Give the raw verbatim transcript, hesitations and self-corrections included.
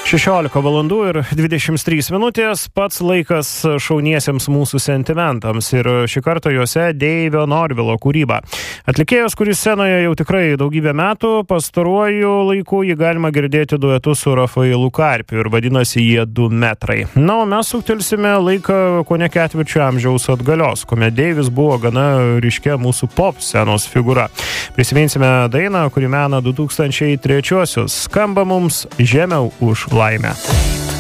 šešiolika valandų ir dvidešimt trys minutės, pats laikas šauniesiems mūsų sentimentams ir šį kartą juose Deivio Norvilo kūryba. Atlikėjas, kuris scenoje jau tikrai daugybę metų, pastaruoju laiku jį galima girdėti duetu su Rafailu Karpiu ir vadinasi jie du metrai. Na, o mes suktelsime laiką kone ketvirčio amžiaus atgalios, kuomet Deivis buvo gana ryškia mūsų pop scenos figūra. Prisiminsime dainą, kuri mena du tūkstančiai trečiuosius. Skamba mums Žemiau už laimę.